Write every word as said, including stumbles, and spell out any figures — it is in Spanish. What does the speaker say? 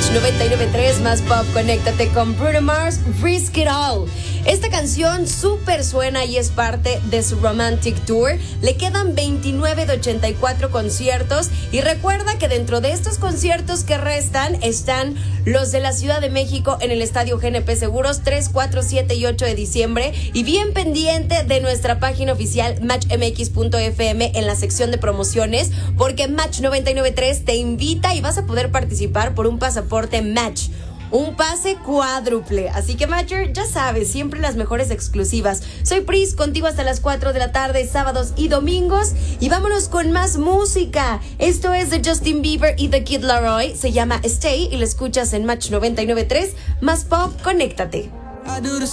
noventa y nueve punto tres, más pop, conéctate con Bruno Mars, Risk It All. Esta canción súper suena y es parte de su Romantic Tour. Le quedan veintinueve de ochenta y cuatro conciertos y recuerda que dentro de estos conciertos que restan están los de la Ciudad de México en el Estadio G N P Seguros tres, cuatro, siete y ocho de diciembre, y bien pendiente de nuestra página oficial match m x punto f m en la sección de promociones, porque Match noventa y nueve punto tres te invita y vas a poder participar por un pasaporte Match. Un pase cuádruple. Así que, Matcher, ya sabes, siempre las mejores exclusivas. Soy Pris, contigo hasta las cuatro de la tarde, sábados y domingos. Y vámonos con más música. Esto es de Justin Bieber y The Kid Laroi. Se llama Stay y lo escuchas en Match noventa y nueve punto tres. Más pop, conéctate.